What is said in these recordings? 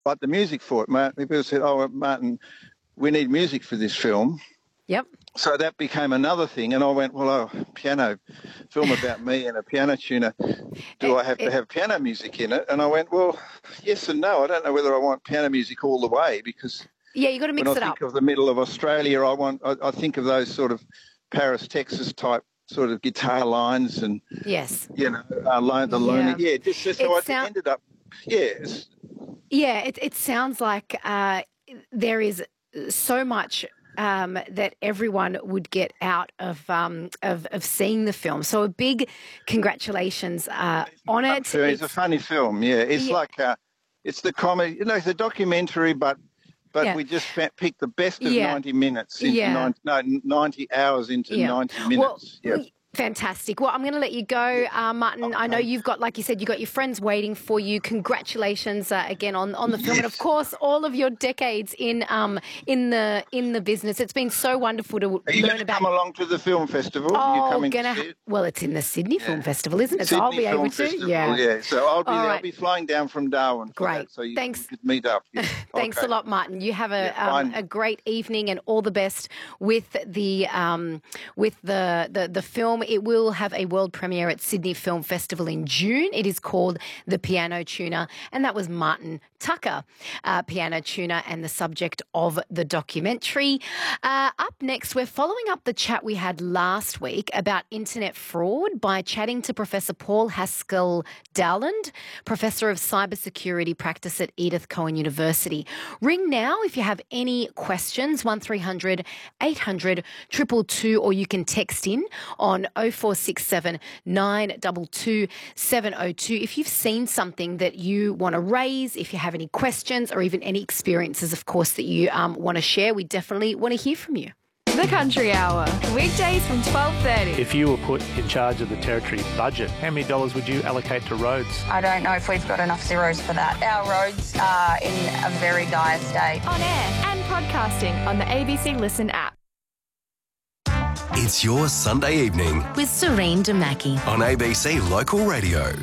write the music for it. People said, "Oh, Martin, we need music for this film." Yep. So that became another thing, and I went, "Well, piano film about me and a piano tuner. Do I have to have piano music in it?" And I went, "Well, yes and no. I don't know whether I want piano music all the way because you got to mix it up. When I think of the middle of Australia, I think of those sort of Paris, Texas type sort of guitar lines and yes, Looney. Yeah, just so I ended up. Yes. Yeah, it sounds like there is so much that everyone would get out of seeing the film. So a big congratulations on it. It's a funny film. Yeah, it's like it's the comedy. It's a documentary, but we just picked the best of 90 minutes into 90 hours into 90 minutes. Well, fantastic. Well, I'm going to let you go, Martin. I know you've got, like you said, you've got your friends waiting for you. Congratulations again on the film, and of course, all of your decades in the business. It's been so wonderful to learn about. Come along to the film festival. Well, it's in the Sydney Film Festival, isn't it? Sydney so I'll be able to. Festival, yeah. So I'll be flying down from Darwin. Great. So you could meet up. Yeah. Thanks a lot, Martin. You have a great evening, and all the best with the film. It will have a world premiere at Sydney Film Festival in June. It is called The Piano Tuner, and that was Martin Tucker, piano tuner, and the subject of the documentary. Up next, we're following up the chat we had last week about internet fraud by chatting to Professor Paul Haskell Dowland, Professor of Cybersecurity Practice at Edith Cowan University. Ring now if you have any questions, 1300 800 222, or you can text in on 0467 922 702. If you've seen something that you want to raise, if you have any questions or even any experiences, of course, that you want to share, we definitely want to hear from you. The Country Hour, weekdays from 12:30. If you were put in charge of the territory budget, how many dollars would you allocate to roads? I don't know if we've got enough zeros for that. Our roads are in a very dire state. On air and podcasting on the ABC Listen app. It's your Sunday evening with Serene Demaki on ABC Local Radio.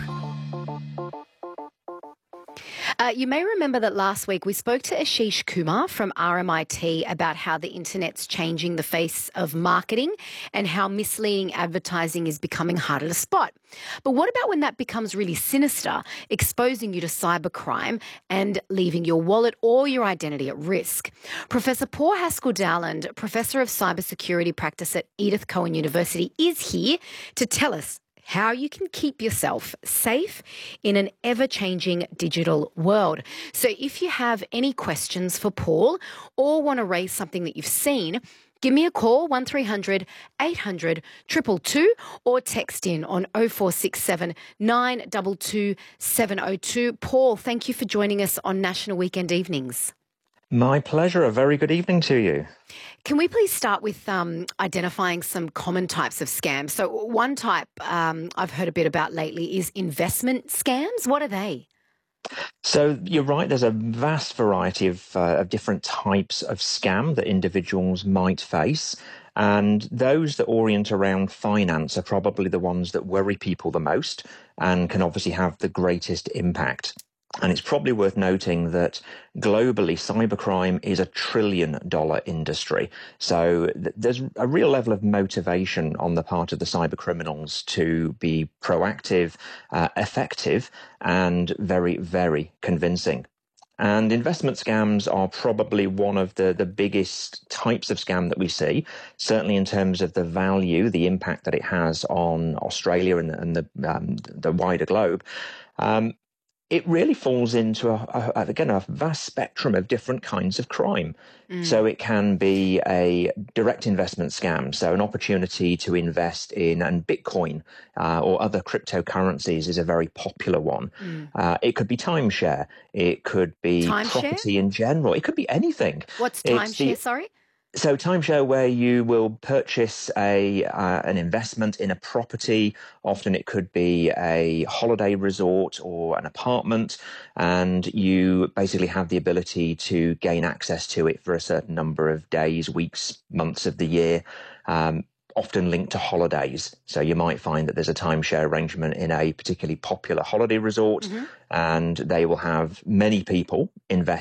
You may remember that last week we spoke to Ashish Kumar from RMIT about how the internet's changing the face of marketing and how misleading advertising is becoming harder to spot. But what about when that becomes really sinister, exposing you to cybercrime and leaving your wallet or your identity at risk? Professor Paul Haskell Dowland, Professor of Cybersecurity Practice at Edith Cowan University, is here to tell us how you can keep yourself safe in an ever-changing digital world. So if you have any questions for Paul or want to raise something that you've seen, give me a call, 1300 800 222, or text in on 0467 922 702. Paul, thank you for joining us on National Weekend Evenings. My pleasure. A very good evening to you. Can we please start with identifying some common types of scams? So one type I've heard a bit about lately is investment scams. What are they? So you're right, there's a vast variety of different types of scam that individuals might face. And those that orient around finance are probably the ones that worry people the most and can obviously have the greatest impact. And it's probably worth noting that globally, cybercrime is $1 trillion industry. So there's a real level of motivation on the part of the cyber criminals to be proactive, effective, and very, very convincing. And investment scams are probably one of the biggest types of scam that we see, certainly in terms of the value, the impact that it has on Australia and the wider globe. It really falls into, a vast spectrum of different kinds of crime. So it can be a direct investment scam, so an opportunity to invest in, and Bitcoin or other cryptocurrencies is a very popular one. It could be timeshare. It could be property in general. It could be anything. What's timeshare, sorry? So timeshare, where you will purchase an investment in a property. Often it could be a holiday resort or an apartment, and you basically have the ability to gain access to it for a certain number of days, weeks, months of the year. often linked to holidays. So you might find that there's a timeshare arrangement in a particularly popular holiday resort, and they will have many people invest